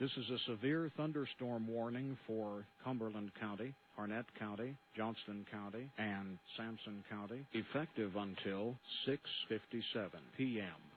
This is a severe thunderstorm warning for Cumberland County, Harnett County, Johnston County, and Sampson County, effective until 6:57 p.m.